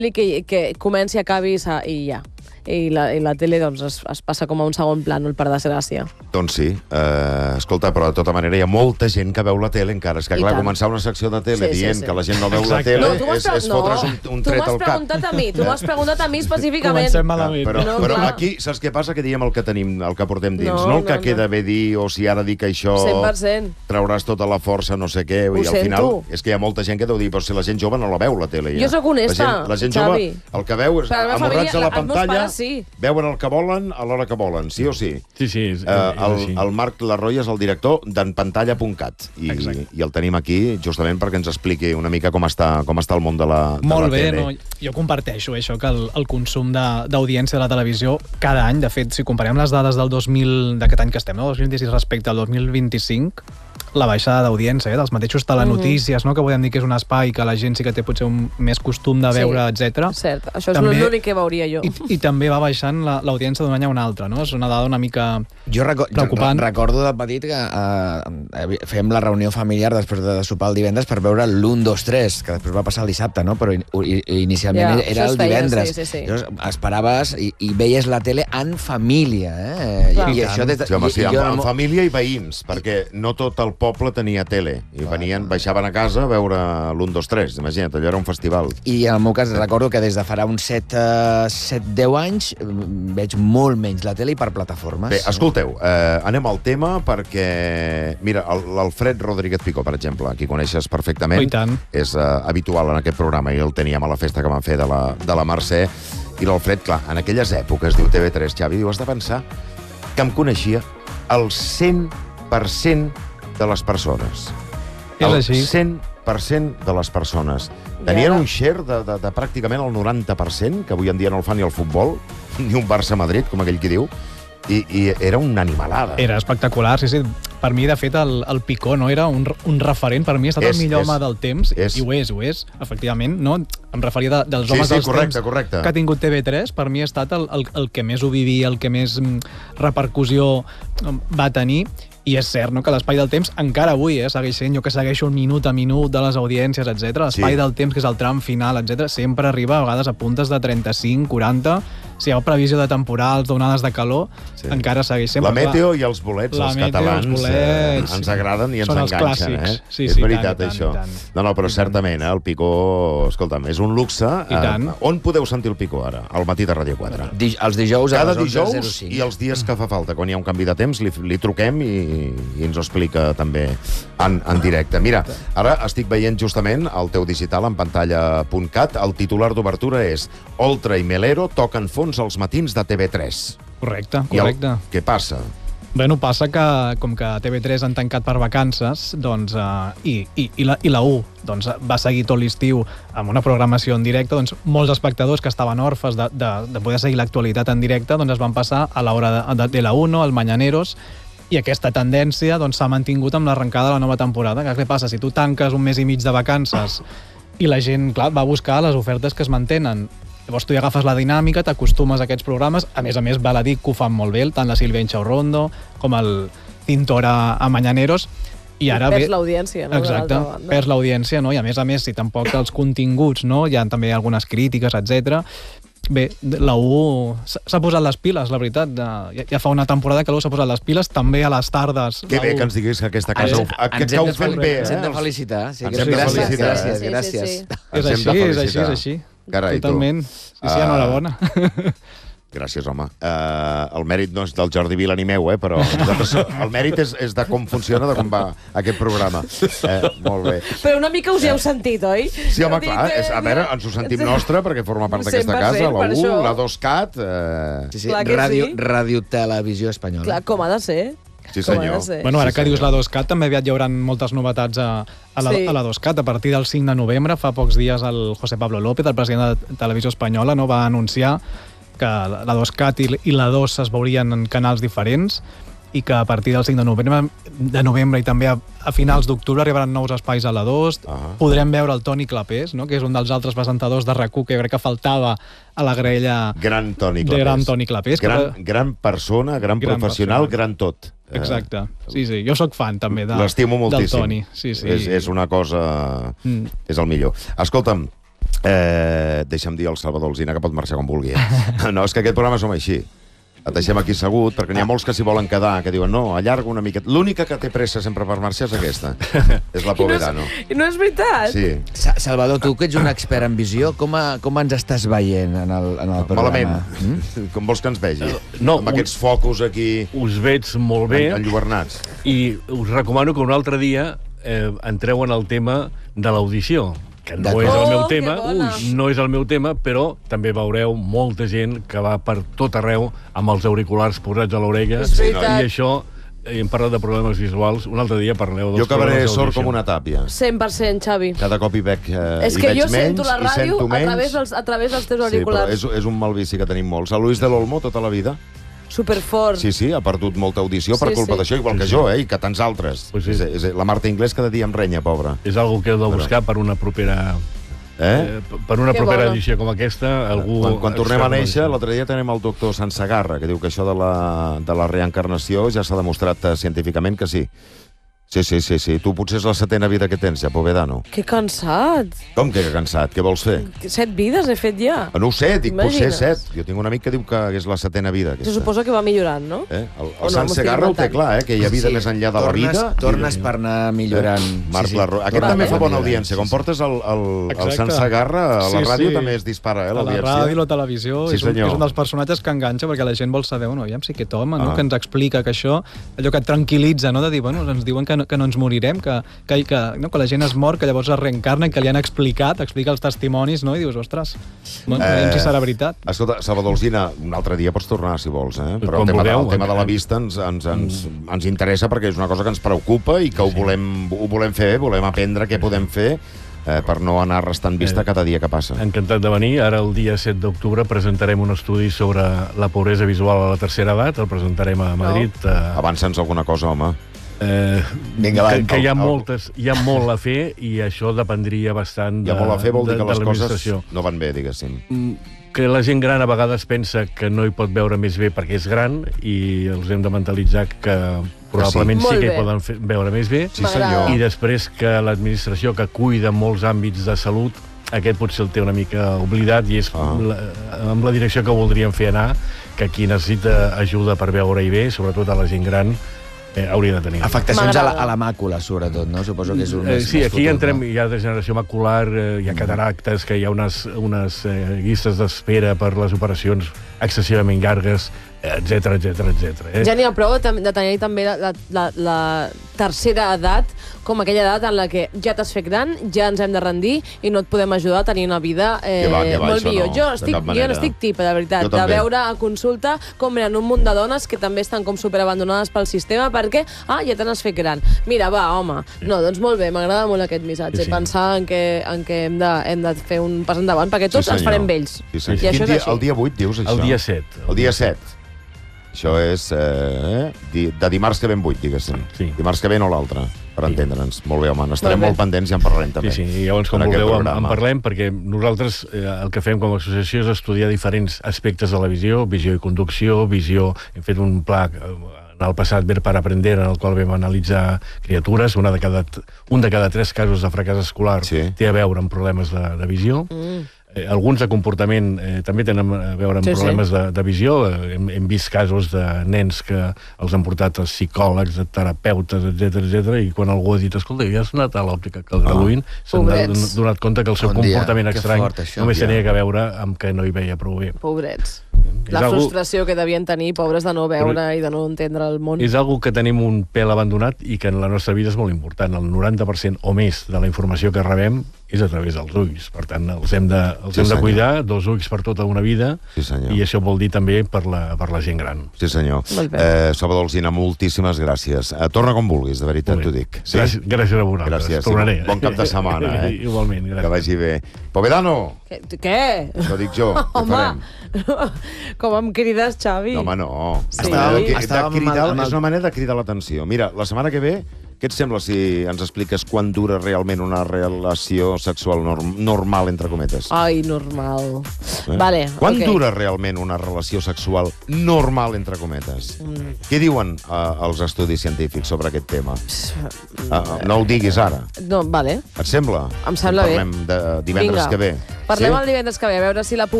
que comenci, acabi i ja. I la tele doncs, es passa com a un segon plànol, per desgràcia. Doncs sí. Escolta, però de tota manera hi ha molta gent que veu la tele encara. És que, clar, començar una secció de tele dient que la gent no veu la tele és fotre's un tret al cap. Tu m'has preguntat a mi específicament. Comencem malament. Però aquí, saps què passa? Que diem el que tenim, el que portem dins. No el que queda bé dir, o si ara dic això 100%. trauràs tota la força, no sé què. I al final és que hi ha molta gent que deu dir, però si la gent jove no la veu, la tele. Jo sóc honesta, la gent jove, el que veu és amorrats a la pantalla, veuen el que volen a l'hora que volen, sí o sí? Sí. El Marc Larroy és el director d'enpantalla.cat i el tenim aquí justament perquè ens expliqui una mica com està el món de la tele. Molt bé, no? Jo comparteixo això, que el consum d'audiència de la televisió cada any, de fet, si comparem les dades del 2000, d'aquest any que estem, no? 2016 respecte al 2025, la baixada d'audiència, dels mateixos telenotícies, no? Que podem dir que és un espai que la gent sí que té potser més costum de veure, etc. Cert, això és l'únic que veuria jo. I també va baixant l'audiència d'un any a un altre, no? És una dada una mica preocupant. Jo recordo de petit que fèiem la reunió familiar després de sopar el divendres per veure l'1, 2, 3, que després va passar el dissabte, no? Però inicialment era el divendres. Llavors esperaves i veies la tele en família, I això en família i veïns, perquè no tot el poble tenia tele i baixaven a casa a veure l'1, 2, 3, imagina't, allò era un festival. I en el meu cas recordo que des de farà uns 7-10 anys veig molt menys la tele i per plataformes. Bé, escolteu, anem al tema perquè, mira, l'Alfred Rodríguez Picó, per exemple, qui coneixes perfectament, és habitual en aquest programa i el teníem a la festa que vam fer de la Mercè, i l'Alfred, clar, en aquelles èpoques, diu TV3, Xavi, diu, has de pensar que em coneixia el 100% de les persones. És així. El 100% de les persones. Tenien un share de pràcticament el 90%, que avui en dia no el fa ni el futbol, ni un Barça-Madrid, com aquell qui diu, i era una animalada. Era espectacular, sí. Per mi, de fet, el Picó no era un referent. Per mi ha estat el millor home del temps, i ho és, efectivament. No? Em referia dels homes dels temps que ha tingut TV3. Per mi ha estat el que més ho vivia, el que més repercussió va tenir. I és cert, no?, que l'Espai del Temps encara avui segueix sent, jo que segueixo un minut a minut de les audiències, etc. L'Espai del Temps, que és el tram final, etc., sempre arriba a vegades a puntes de 35, 40... Si hi ha previsió de temporals, d'onades de calor, encara segueix sent... La meteo i els bolets, els catalans, ens agraden i ens enganxen. És veritat, això. No, però certament, el Picó, escolta'm, és un luxe. On podeu sentir el Picó, ara? Al matí de Ràdio 4. Els dijous a les 11:05. Cada dijous i els dies que fa falta. Quan hi ha un canvi de temps, li truquem i ens ho explica també en directe. Mira, ara estic veient justament el teu digital en pantalla.cat. El titular d'obertura és Oltra i Melero toquen fons als matins de TV3. Correcte. Què passa? Bueno, passa que, com que TV3 han tancat per vacances, doncs, i la U va seguir tot l'estiu amb una programació en directe, doncs molts espectadors que estaven orfes de poder seguir l'actualitat en directe doncs es van passar a l'hora de la 1, al Mañaneros, i aquesta tendència s'ha mantingut amb l'arrencada de la nova temporada. Què passa? Si tu tanques un mes i mig de vacances i la gent, clar, va buscar les ofertes que es mantenen, llavors tu hi agafes la dinàmica, t'acostumes a aquests programes, a més val a dir que ho fan molt bé, tant la Sílvia Inchaurrondo com el Tintora a Mañaneros, i ara perds l'audiència, no? Exacte, perds l'audiència, no? I a més, si tampoc els continguts, no? Hi ha també algunes crítiques, etc. Bé, la U s'ha posat les piles, la veritat. Ja fa una temporada que l'U s'ha posat les piles, també a les tardes. Que bé que ens diguis que aquesta casa ho fem bé. Ens hem de felicitar. Gràcies. És així. Totalment. Sí, enhorabona. Gràcies, home. El mèrit no és del Jordi Vila ni meu, però el mèrit és de com funciona, de com va aquest programa. Molt bé. Però una mica us hi heu sentit, oi? Sí, home, clar. A veure, ens ho sentim nostre, perquè forma part d'aquesta casa, la U, la 2CAT... Sí, Ràdio Televisió Espanyola. Clar, com ha de ser. Sí, senyor. Bueno, ara que dius la 2CAT, també aviat hi haurà moltes novetats a la 2CAT. A partir del 5 de novembre, fa pocs dies, el José Pablo López, el president de Televisió Espanyola, va anunciar que la 2CAT i la 2 es veurien en canals diferents i que a partir del 5 de novembre i també a finals d'octubre arribaran nous espais a la 2. Podrem veure el Toni Clapés, que és un dels altres presentadors de RAC1 que crec que faltava a la graella Gran Toni Clapés. Gran persona, gran professional, gran tot. Exacte. Sí, jo sóc fan també del Toni. L'estimo moltíssim. És una cosa... És el millor. Escolta'm, Deixa'm dir al Salvador Alsina que pot marxar com vulgui. No, és que aquest programa som així. Et deixem aquí assegut, perquè n'hi ha molts que s'hi volen quedar, que diuen, no, allarga una miqueta. L'única que té pressa sempre per marxar és aquesta. És la Povedano. I no és veritat? Sí. Salvador, tu que ets un expert en visió, com ens estàs veient en el programa? Malament. Com vols que ens vegi? No, amb aquests focus aquí... Us veig molt bé. Enlluernats. I us recomano que un altre dia entreu en el tema de l'audició, que no és el meu tema, no és el meu tema, però també veureu molta gent que va per tot arreu amb els auriculars posats a l'orella, i això, hem parlat de problemes visuals, un altre dia parleu dels jo acabaré sort com una tàpia. 100%, Xavi. Cada cop hi veig menys, és que jo sento la ràdio a través dels teus auriculars. Sí, però és un mal vici que tenim molts. El Luis de l'Olmo, tota la vida, superfort. Sí, ha perdut molta audició per culpa d'això, igual que jo, i que tants altres. La Marta Inglés cada dia em renya, pobra. És algo que heu de buscar per una propera... Per una propera edició com aquesta, algú... Quan tornem a néixer, l'altre dia tenim el doctor Sansegarra, que diu que això de la reencarnació ja s'ha demostrat científicament que sí. Sí. Tu potser és la 7ª vida que tens, ja, Povedano. Que cansat. Com que cansat? Què vols fer? 7 vides he fet ja. No ho sé, dic potser 7. Jo tinc un amic que diu que és la 7ª vida. Se suposa que va millorant, no? El Sansegarra ho té clar, que hi ha vida més enllà de la vida. Tornes per anar millorant. Aquest també fa bona audiència. Com portes el Sansegarra a la ràdio també es dispara, l'audiència. A la ràdio, a la televisió, és un dels personatges que enganxa, perquè la gent vol saber, aviam si aquest home, que ens explica que això, allò que et tranquil·litza, de dir, ens diuen que no ens morirem, que la gent es mor, que llavors es reencarna, que li han explica els testimonis, i dius, ostres, veiem si serà veritat. Escolta, Salvador Alsina, un altre dia pots tornar, si vols, però el tema de la vista ens interessa perquè és una cosa que ens preocupa i que ho volem fer bé, volem aprendre què podem fer per no anar restant vista cada dia que passa. Encantat de venir. Ara, el dia 7 d'octubre, presentarem un estudi sobre la pobresa visual a la tercera edat. El presentarem a Madrid. Avança'ns alguna cosa, home. Que hi ha molt a fer i això dependria bastant de l'administració. Hi ha molt a fer vol dir que les coses no van bé, diguéssim. Que la gent gran a vegades pensa que no hi pot veure més bé perquè és gran i els hem de mentalitzar que probablement sí que hi poden veure més bé. Sí, senyor. I després que l'administració que cuida molts àmbits de salut, aquest potser el té una mica oblidat i és amb la direcció que voldríem fer anar, que qui necessita ajuda per veure-hi bé, sobretot a la gent gran, hauria de tenir. Afectacions a la màcula, sobretot, no? Suposo que és un més aquí entrem, hi ha degeneració macular, hi ha cataractes, que hi ha unes llistes d'espera per les operacions excessivament llargues, etc. Ja n'hi ha prou de tenir també la tercera edat com aquella edat en la que ja t'has fet gran, ja ens hem de rendir i no et podem ajudar a tenir una vida molt millor. Jo n'estic tipa, de veritat, de veure a consulta com venen un munt de dones que també estan com superabandonades pel sistema perquè, ja te n'has fet gran. Mira, va, home. No, doncs molt bé, m'agrada molt aquest missatge. Pensar en que hem de fer un pas endavant perquè tots ens farem vells. I això és així. El dia 8 dius això? El dia 7. El dia 7. Això és de dimarts que ve en 8, diguéssim. Dimarts que ve no l'altre, per entendre'ns. Molt bé, home, n'estarem molt pendents i en parlarem també. Sí, i llavors, com vulgueu, en parlem, perquè nosaltres el que fem com a associació és estudiar diferents aspectes de la visió i conducció, hem fet un pla en el passat Ver para Aprender, en el qual vam analitzar criatures, un de cada 3 casos de fracàs escolar té a veure amb problemes de visió. Alguns de comportament també tenen a veure amb problemes de visió. Hem vist casos de nens que els han portat a psicòlegs, a terapeutes, etc. I quan algú ha dit, escolta, ja has anat a l'òptica que el graduïn, s'han donat compte que el seu comportament estrany només tenia a veure amb que no hi veia prou bé. Pobrets. La frustració que devien tenir, pobres, de no veure i de no entendre el món. És algo que tenim un pèl abandonat i que en la nostra vida és molt important. El 90% o més de la informació que rebem és a través dels ulls. Per tant, els hem de cuidar, 2 ulls per tota una vida, i això vol dir també per la gent gran. Sí, senyor. Salvador Alsina, moltíssimes gràcies. Torna com vulguis, de veritat t'ho dic. Gràcies a vosaltres. Tornaré. Bon cap de setmana. Igualment, gràcies. Que vagi bé. Povedano! Què? Això dic jo. Home, com em crides, Xavi? No, home, no. És una manera de cridar l'atenció. Mira, la setmana que ve, què et sembla si ens expliques quan dura realment una relació sexual normal, entre cometes? Ai, normal. Vale, Quan dura realment una relació sexual normal, entre cometes? Què diuen els estudis científics sobre aquest tema? No ho diguis ara. No, vale. Et sembla? Em sembla bé. Parlem de divendres que ve. Parlem el divendres que ve, a veure si la